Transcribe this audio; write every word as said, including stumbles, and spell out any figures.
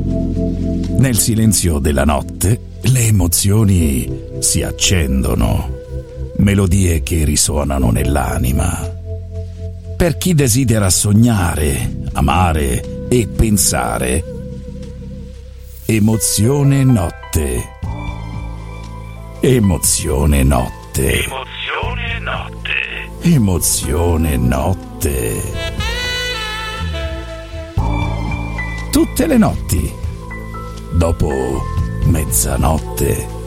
Nel silenzio della notte le emozioni si accendono, melodie che risuonano nell'anima. Per chi desidera sognare, amare e pensare, Emozione notte. Emozione notte. Emozione notte. Emozione notte. Tutte le notti, dopo mezzanotte.